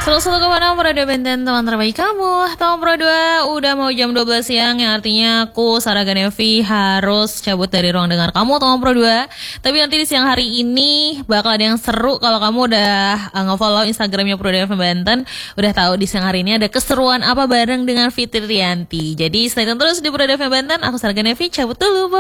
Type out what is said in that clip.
Selalu kepada Pro 2 Benten, teman terbaik kamu. Teman Pro 2, udah mau jam 12 siang, yang artinya aku, Sarah Ganevi, harus cabut dari ruang dengar kamu, teman Pro 2. Tapi nanti di siang hari ini bakal ada yang seru kalau kamu udah nge-follow Instagramnya Pro 2 Benten. Udah tahu di siang hari ini ada keseruan apa bareng dengan Fitri Rianti. Jadi stay tune terus di Pro 2 Benten. Aku Sarah Ganevi, cabut dulu. Bye.